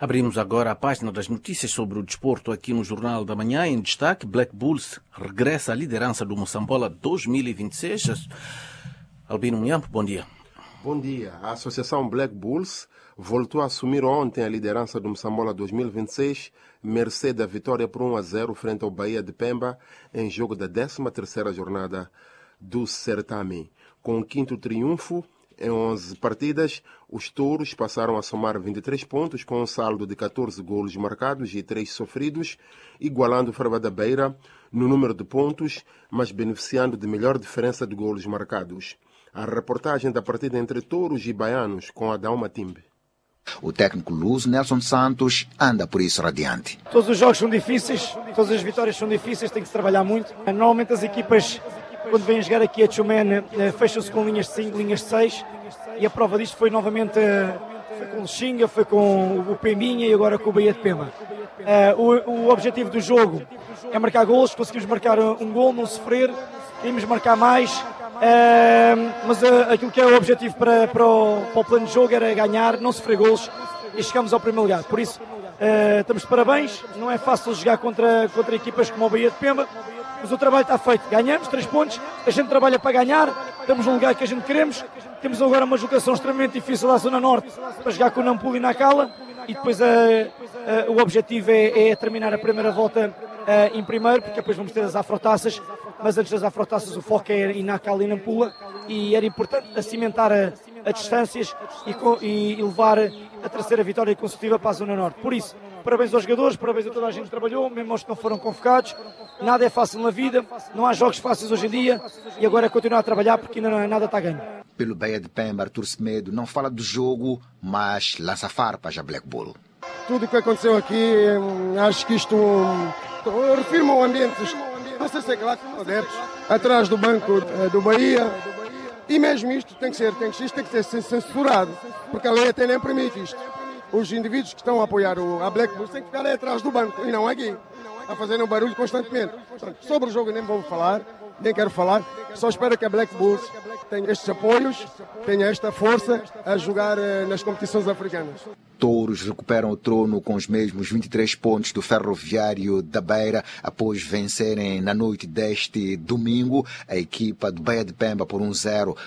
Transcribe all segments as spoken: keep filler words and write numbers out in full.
Abrimos agora a página das notícias sobre o desporto aqui no Jornal da Manhã. Em destaque, Black Bulls regressa à liderança do Moçambola dois mil e vinte e seis. Albino Munhampo, bom dia. Bom dia. A Associação Black Bulls voltou a assumir ontem a liderança do Moçambola dois mil e vinte e seis, mercê da vitória por um a zero frente ao Bahia de Pemba, em jogo da décima terceira jornada do certame. Com o quinto triunfo, em onze partidas, os touros passaram a somar vinte e três pontos, com um saldo de catorze golos marcados e três sofridos, igualando o Farva da Beira no número de pontos, mas beneficiando de melhor diferença de golos marcados. A reportagem da partida entre touros e baianos com Adão Matimbe. O técnico luso Nelson Santos anda por isso radiante. Todos os jogos são difíceis, todas as vitórias são difíceis, tem que se trabalhar muito. Normalmente as equipas, quando vêm jogar aqui a Tchumene, fecham-se com linhas de cinco, linhas de seis, e a prova disto foi novamente foi com o Xinga, foi com o Pembinha e agora com o Bahia de Pemba. O, o objetivo do jogo é marcar golos, conseguimos marcar um gol, não sofrer, queríamos marcar mais, mas aquilo que é o objetivo para, para, o, para o plano de jogo era ganhar, não sofrer golos e chegamos ao primeiro lugar. Por isso, estamos de parabéns, não é fácil jogar contra, contra equipas como o Bahia de Pemba, mas o trabalho está feito. Ganhamos três pontos, a gente trabalha para ganhar, estamos no lugar que a gente queremos. Temos agora uma deslocação extremamente difícil à Zona Norte para jogar com o Nampula e Nacala, e depois a, a, o objetivo é, é terminar a primeira volta a, em primeiro, porque depois vamos ter as afrotaças, mas antes das afrotaças o foco é em Nacala e Nampula, e era importante acimentar a, a distâncias e, e levar a terceira vitória consecutiva para a Zona Norte. Por isso, parabéns aos jogadores, parabéns a toda a gente que trabalhou, mesmo aos que não foram convocados. Nada é fácil na vida, não há jogos fáceis hoje em dia, e agora é continuar a trabalhar porque ainda não, nada está ganho. Pelo Bahia de Pemba, Artur Semedo não fala do jogo, mas lança farpas a Black Bull. Tudo o que aconteceu aqui, acho que isto refirma o ambiente, não sei se é claro, adeptos, atrás do banco do Bahia, e mesmo isto tem que ser, tem que, isto tem que ser censurado, porque a lei até nem permite isto. Os indivíduos que estão a apoiar o, a Black Bulls têm que ficar aí atrás do banco e não aqui, a fazerem um barulho constantemente. Sobre o jogo nem vou falar, nem quero falar, só espero que a Black Bulls tenha estes apoios, tenha esta força a jogar eh, nas competições africanas. Touros recuperam o trono com os mesmos vinte e três pontos do Ferroviário da Beira após vencerem na noite deste domingo a equipa do Bahia de Pemba por um zero.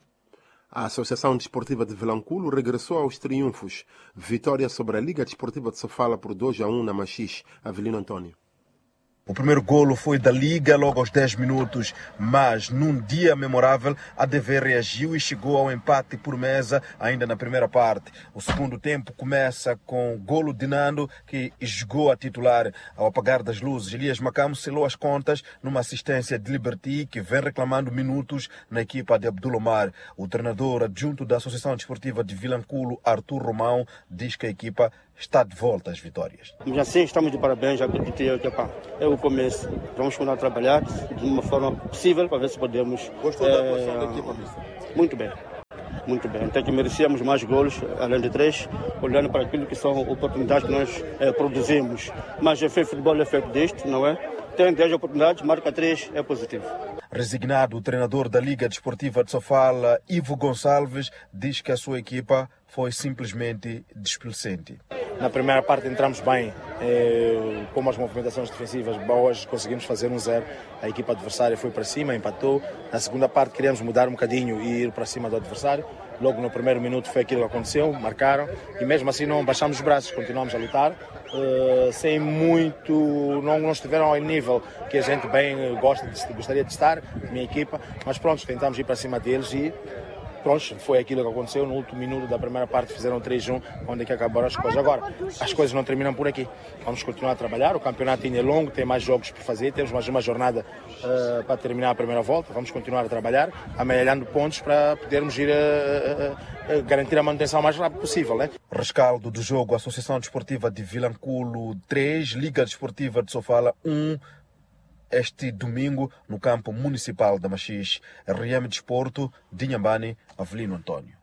A Associação Desportiva de Vilanculo regressou aos triunfos. Vitória sobre a Liga Desportiva de Sofala por dois a um na Machixe. Avelino Antônio. O primeiro golo foi da Liga logo aos dez minutos, mas num dia memorável a D V reagiu e chegou ao empate por mesa ainda na primeira parte. O segundo tempo começa com o golo de Nando, que jogou a titular ao apagar das luzes. Elias Macamo selou as contas numa assistência de Liberty, que vem reclamando minutos na equipa de Abdulomar. O treinador adjunto da Associação Desportiva de Vilanculo, Artur Romão, diz que a equipa está de volta às vitórias. Mas assim, estamos de parabéns, acredito que é o começo. Vamos continuar a trabalhar de uma forma possível para ver se podemos... Gostou é, da atuação da equipa, mister? Muito bem, muito bem. Até que merecíamos mais golos, além de três, olhando para aquilo que são oportunidades que nós é, produzimos. Mas é feito futebol, é feito disto, não é? Tem dez oportunidades, marca três, é positivo. Resignado, o treinador da Liga Desportiva de Sofala, Ivo Gonçalves, diz que a sua equipa foi simplesmente displicente. Na primeira parte entramos bem, eh, com as movimentações defensivas, hoje conseguimos fazer um zero, a equipa adversária foi para cima, empatou. Na segunda parte queríamos mudar um bocadinho e ir para cima do adversário. Logo no primeiro minuto foi aquilo que aconteceu, marcaram, e mesmo assim não baixamos os braços, continuamos a lutar, uh, sem muito, não, não estiveram ao nível que a gente bem gosta de, gostaria de estar, minha equipa, mas pronto, tentamos ir para cima deles e pronto, foi aquilo que aconteceu. No último minuto da primeira parte fizeram três a um, onde é que acabaram as coisas. Agora, as coisas não terminam por aqui. Vamos continuar a trabalhar, o campeonato ainda é longo, tem mais jogos por fazer, temos mais uma jornada uh, para terminar a primeira volta. Vamos continuar a trabalhar, amealhando pontos para podermos ir a, a, a garantir a manutenção o mais rápido possível, né? Rescaldo do jogo, Associação Desportiva de Vilanculo três, Liga Desportiva de Sofala um, este domingo no campo municipal da Machixe. R M Desporto, Dinhambane, Avelino Antônio.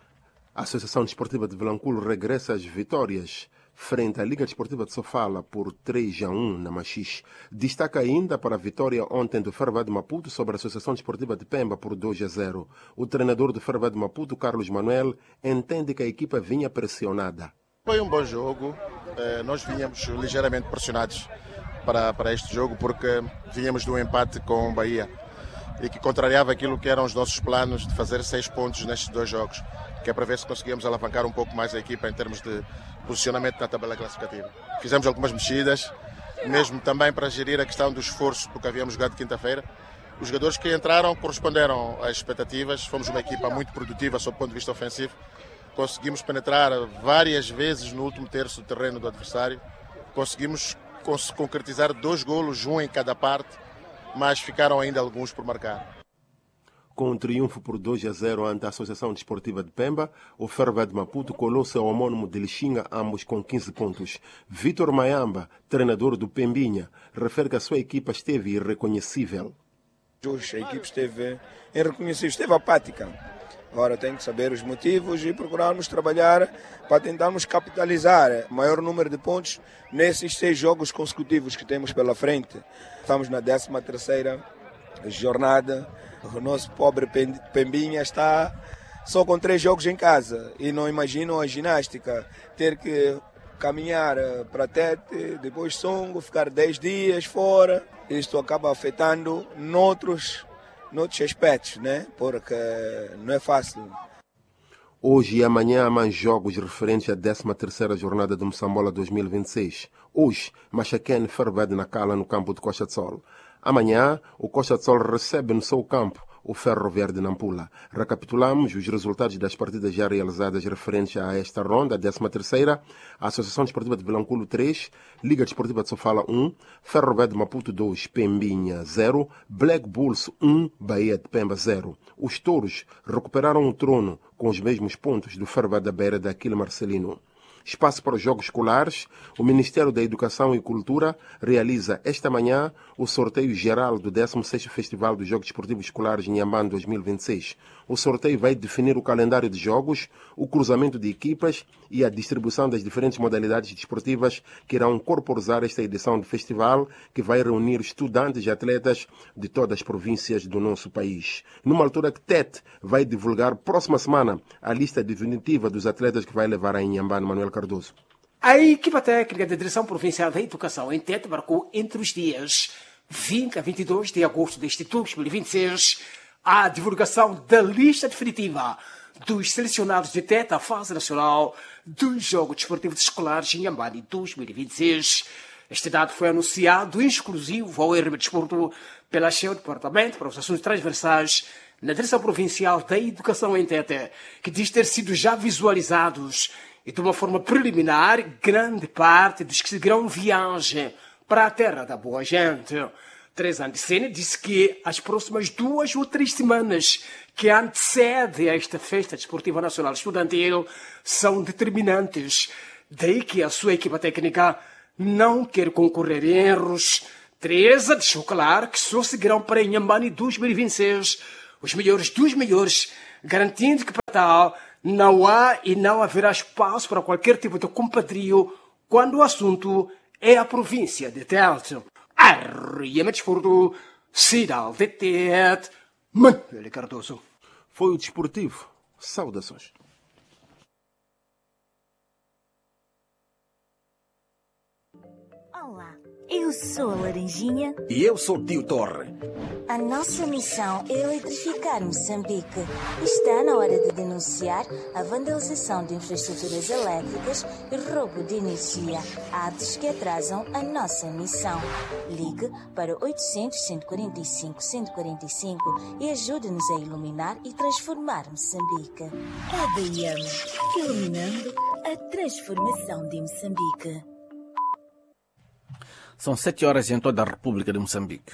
A Associação Desportiva de Vilanculo regressa às vitórias frente à Liga Desportiva de Sofala por três a um na Machixe. Destaca ainda para a vitória ontem do Farva de Maputo sobre a Associação Desportiva de Pemba por dois a zero. O treinador do Farva de Maputo, Carlos Manuel, entende que a equipa vinha pressionada. Foi um bom jogo. Nós vínhamos ligeiramente pressionados para, para este jogo porque vínhamos de um empate com o Bahia e que contrariava aquilo que eram os nossos planos de fazer seis pontos nestes dois jogos, que é para ver se conseguíamos alavancar um pouco mais a equipa em termos de posicionamento na tabela classificativa. Fizemos algumas mexidas, mesmo também para gerir a questão do esforço, porque havíamos jogado quinta-feira. Os jogadores que entraram corresponderam às expectativas. Fomos uma equipa muito produtiva sob o ponto de vista ofensivo. Conseguimos penetrar várias vezes no último terço do terreno do adversário. Conseguimos concretizar dois golos, um em cada parte, mas ficaram ainda alguns por marcar. Com um triunfo por dois a zero ante a Associação Desportiva de Pemba, o Ferro de Maputo colou-se ao homónimo de Lixinga, ambos com quinze pontos. Vítor Mayamba, treinador do Pembinha, refere que a sua equipa esteve irreconhecível. A equipe esteve irreconhecível, esteve apática. Agora tem que saber os motivos e procurarmos trabalhar para tentarmos capitalizar o maior número de pontos nesses seis jogos consecutivos que temos pela frente. Estamos na décima terceira jornada. O nosso pobre Pembinha está só com três jogos em casa e não imaginam a ginástica. Ter que caminhar para Tete, depois Songo, ficar dez dias fora. Isto acaba afetando noutros, noutros aspectos, né? Porque não é fácil. Hoje e amanhã há mais jogos referentes à décima terceira jornada do Moçambola dois mil e vinte e seis. Hoje, Machaquene Fervede na Cala, no campo de Costa de Sol. Amanhã, o Costa de Sol recebe no seu campo o Ferro Verde Nampula. Recapitulamos os resultados das partidas já realizadas referentes a esta ronda, a décima terceira. A Associação Desportiva de Vilanculo três, Liga Desportiva de Sofala um, Ferro Verde Maputo dois, Pembinha zero, Black Bulls um, Bahia de Pemba zero. Os touros recuperaram o trono com os mesmos pontos do Ferro Verde da Beira da Aquila Marcelino. Espaço para os Jogos Escolares, o Ministério da Educação e Cultura realiza esta manhã o sorteio geral do décimo sexto Festival dos Jogos Desportivos Escolares Inhambane dois mil e vinte e seis. O sorteio vai definir o calendário de jogos, o cruzamento de equipas e a distribuição das diferentes modalidades desportivas que irão corporizar esta edição do festival, que vai reunir estudantes e atletas de todas as províncias do nosso país. Numa altura que Tete vai divulgar próxima semana a lista definitiva dos atletas que vai levar a Inhambane. Manuel Cardoso. A equipa técnica da Direção Provincial da Educação em Tete marcou entre os dias vinte a vinte e dois de agosto deste dois mil e vinte e seis a divulgação da lista definitiva dos selecionados de Tete à fase nacional dos Jogos Desportivos Escolares em Inhambane dois mil e vinte e seis. Este dado foi anunciado exclusivo ao R M Desporto pela chefe do Departamento para os Assuntos Transversais na Direção Provincial da Educação em Tete, que diz ter sido já visualizados e de uma forma preliminar grande parte dos que seguirão viagem para a terra da boa gente. Teresa Andicene disse que as próximas duas ou três semanas que antecedem a esta festa desportiva nacional estudantil são determinantes. Daí que a sua equipa técnica não quer concorrer em erros. Teresa deixou claro que só seguirão para Inhambane dois mil e vinte e seis os melhores dos melhores, garantindo que para tal não há e não haverá espaço para qualquer tipo de compadrio quando o assunto é a província de Tete. R M Desporto, Cidade de Tete, Manuel Cardoso. Foi o Desportivo. Saudações. Olá, eu sou a Laranjinha. E eu sou o Tio Torre. A nossa missão é eletrificar Moçambique. Está na hora de denunciar a vandalização de infraestruturas elétricas e roubo de energia, atos que atrasam a nossa missão. Ligue para oitocentos, cento e quarenta e cinco, cento e quarenta e cinco e ajude-nos a iluminar e transformar Moçambique. A D M, iluminando a transformação de Moçambique. São sete horas em toda a República de Moçambique.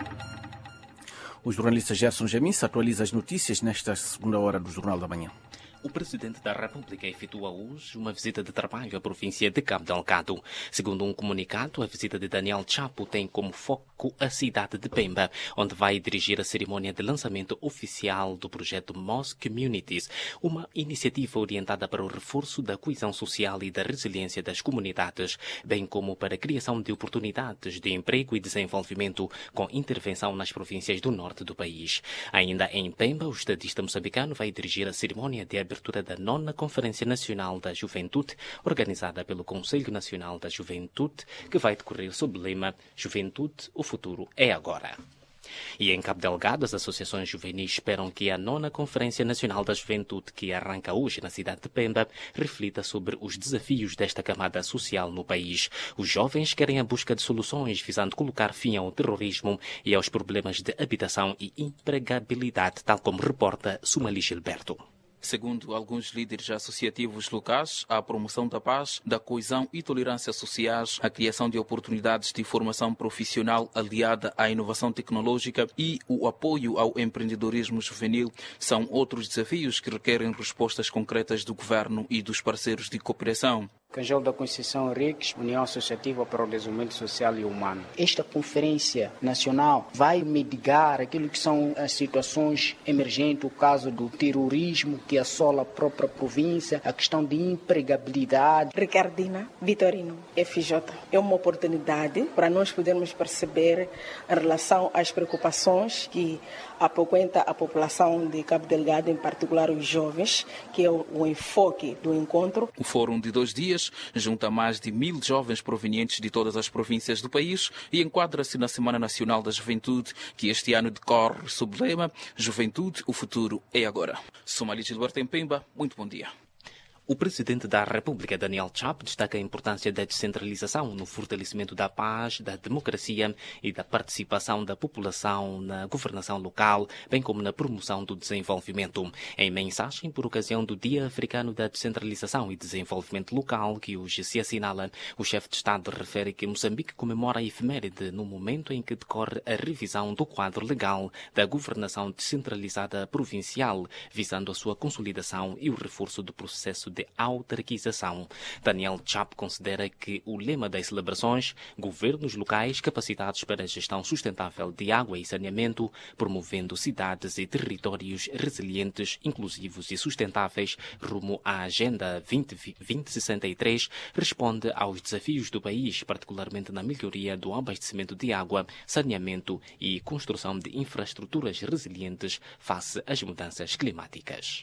O jornalista Gerson Jamis atualiza as notícias nesta segunda hora do Jornal da Manhã. O Presidente da República efetua hoje uma visita de trabalho à província de Cabo Delgado. Segundo um comunicado, a visita de Daniel Chapo tem como foco a cidade de Pemba, onde vai dirigir a cerimônia de lançamento oficial do projeto Mos Communities, uma iniciativa orientada para o reforço da coesão social e da resiliência das comunidades, bem como para a criação de oportunidades de emprego e desenvolvimento com intervenção nas províncias do norte do país. Ainda em Pemba, o estadista moçambicano vai dirigir a cerimônia de abertura da nona Conferência Nacional da Juventude, organizada pelo Conselho Nacional da Juventude, que vai decorrer sob o lema Juventude, o futuro é agora. E em Cabo Delgado, as associações juvenis esperam que a nona Conferência Nacional da Juventude, que arranca hoje na cidade de Pemba, reflita sobre os desafios desta camada social no país. Os jovens querem a busca de soluções visando colocar fim ao terrorismo e aos problemas de habitação e empregabilidade, tal como reporta Sumali Gilberto. Segundo alguns líderes associativos locais, a promoção da paz, da coesão e tolerância sociais, a criação de oportunidades de formação profissional aliada à inovação tecnológica e o apoio ao empreendedorismo juvenil são outros desafios que requerem respostas concretas do governo e dos parceiros de cooperação. Canjal da Conceição Henriques, União Associativa para o Desenvolvimento Social e Humano. Esta conferência nacional vai mitigar aquilo que são as situações emergentes, o caso do terrorismo que assola a própria província, a questão de empregabilidade. Ricardina Vitorino, F J. É uma oportunidade para nós podermos perceber em relação às preocupações que apoquenta a população de Cabo Delgado, em particular os jovens, que é o, o enfoque do encontro. O fórum de dois dias junta mais de mil jovens provenientes de todas as províncias do país e enquadra-se na Semana Nacional da Juventude, que este ano decorre sob o lema Juventude, o futuro é agora. Sumali Gilberto em Pemba, muito bom dia. O Presidente da República, Daniel Chapo, destaca a importância da descentralização no fortalecimento da paz, da democracia e da participação da população na governação local, bem como na promoção do desenvolvimento. Em mensagem por ocasião do Dia Africano da Descentralização e Desenvolvimento Local, que hoje se assinala, o chefe de Estado refere que Moçambique comemora a efeméride no momento em que decorre a revisão do quadro legal da governação descentralizada provincial, visando a sua consolidação e o reforço do processo de de autarquização. Daniel Chapo considera que o lema das celebrações, governos locais capacitados para a gestão sustentável de água e saneamento, promovendo cidades e territórios resilientes, inclusivos e sustentáveis rumo à Agenda vinte sessenta e três, responde aos desafios do país, particularmente na melhoria do abastecimento de água, saneamento e construção de infraestruturas resilientes face às mudanças climáticas.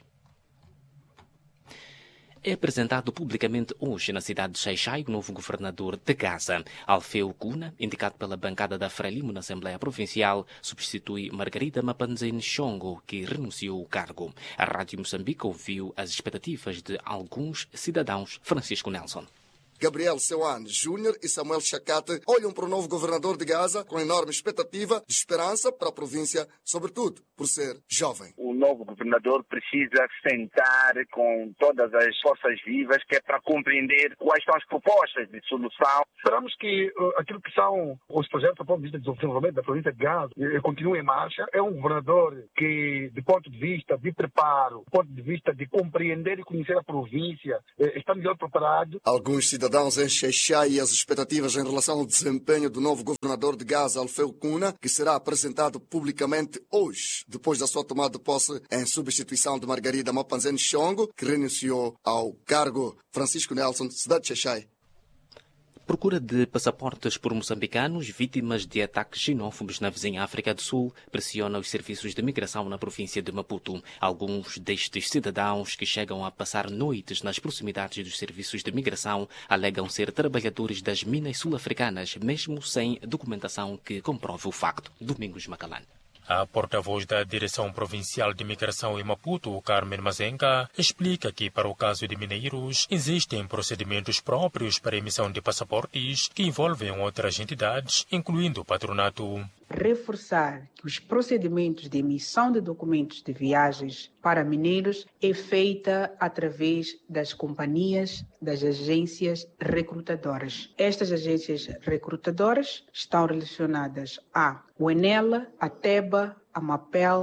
É apresentado publicamente hoje na cidade de Xai-Xai o novo governador de Gaza. Alfeu Cuna, indicado pela bancada da Frelimo na Assembleia Provincial, substitui Margarida Mapanzene Xongo, que renunciou ao cargo. A Rádio Moçambique ouviu as expectativas de alguns cidadãos. Francisco Nelson. Gabriel Sewane Júnior e Samuel Chacate olham para o novo governador de Gaza com enorme expectativa de esperança para a província, sobretudo por ser jovem. O novo governador precisa sentar com todas as forças vivas, que é para compreender quais são as propostas de solução. Esperamos que uh, aquilo que são os projetos do ponto de vista do desenvolvimento da província de Gaza eh, continue em marcha. É um governador que, do ponto de vista de preparo, do ponto de vista de compreender e conhecer a província, eh, está melhor preparado. Alguns cidadãos em Xai-Xai e as expectativas em relação ao desempenho do novo governador de Gaza, Alfeu Cuna, que será apresentado publicamente hoje, depois da sua tomada de posse em substituição de Margarida Mapanzene Xongo, que renunciou ao cargo. Francisco Nelson, cidade de Xai-Xai. Procura de passaportes por moçambicanos vítimas de ataques xenófobos na vizinha África do Sul pressiona os serviços de migração na província de Maputo. Alguns destes cidadãos que chegam a passar noites nas proximidades dos serviços de migração alegam ser trabalhadores das minas sul-africanas, mesmo sem documentação que comprove o facto. Domingos Macalán. A porta-voz da Direção Provincial de Migração em Maputo, Carmen Mazenga, explica que, para o caso de mineiros, existem procedimentos próprios para a emissão de passaportes que envolvem outras entidades, incluindo o patronato. Reforçar que os procedimentos de emissão de documentos de viagens para mineiros é feita através das companhias, das agências recrutadoras. Estas agências recrutadoras estão relacionadas à U N E L A, a Teba, a Mapel,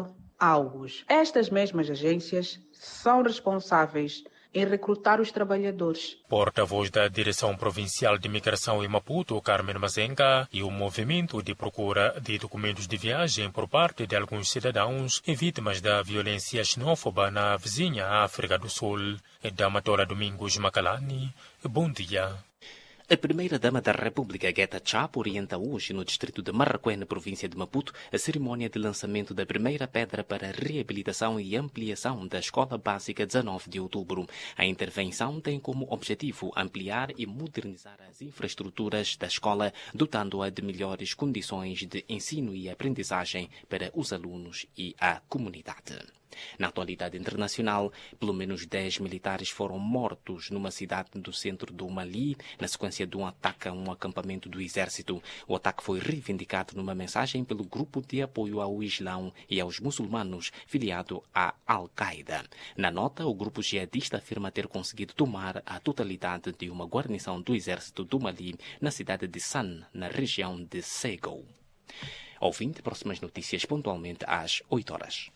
alvos. Estas mesmas agências são responsáveis em recrutar os trabalhadores. Porta-voz da Direção Provincial de Imigração em Maputo, Carmen Mazenga, e o movimento de procura de documentos de viagem por parte de alguns cidadãos vítimas da violência xenófoba na vizinha África do Sul. Da Matola Domingos Macalani, bom dia. A primeira-dama da República, Gueta Chapo, orienta hoje, no distrito de Marraquém, na província de Maputo, a cerimónia de lançamento da primeira pedra para a reabilitação e ampliação da Escola Básica dezenove de outubro. A intervenção tem como objetivo ampliar e modernizar as infraestruturas da escola, dotando-a de melhores condições de ensino e aprendizagem para os alunos e a comunidade. Na atualidade internacional, pelo menos dez militares foram mortos numa cidade do centro do Mali, na sequência de um ataque a um acampamento do exército. O ataque foi reivindicado numa mensagem pelo Grupo de Apoio ao Islão e aos Muçulmanos, filiado à Al-Qaeda. Na nota, o grupo jihadista afirma ter conseguido tomar a totalidade de uma guarnição do exército do Mali na cidade de San, na região de Ségou. Ouvinte, próximas notícias pontualmente às oito horas.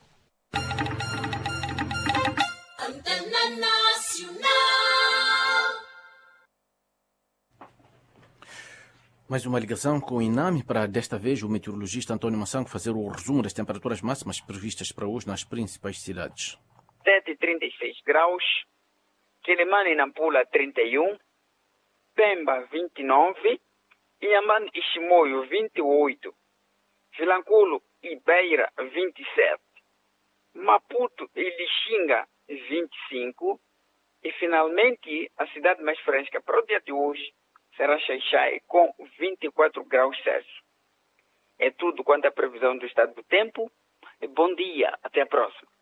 Antena Nacional. Mais uma ligação com o INAMI para, desta vez, o meteorologista António Massango fazer o resumo das temperaturas máximas previstas para hoje nas principais cidades. Tete, trinta e seis graus, Quilimane e Nampula, trinta e um, Pemba, vinte e nove, Inhambane e Chimoio, vinte e oito, Vilanculo e Beira, vinte e sete, Maputo e Lixinga, vinte e cinco, e finalmente a cidade mais fresca para o dia de hoje será Xai-Xai, com vinte e quatro graus Celsius. É tudo quanto à previsão do estado do tempo. Bom dia, até a próxima.